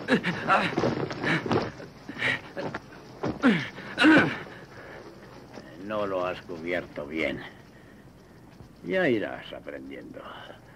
No lo has cubierto bien. Ya irás aprendiendo.